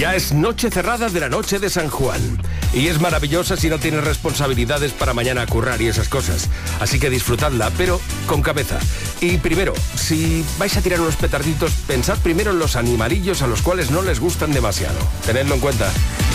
Ya es noche cerrada de la noche de San Juan. Y es maravillosa si no tienes responsabilidades para mañana currar y esas cosas. Así que disfrutadla, pero con cabeza. Y primero, si vais a tirar unos petarditos, pensad primero en los animalillos a los cuales no les gustan demasiado. Tenedlo en cuenta.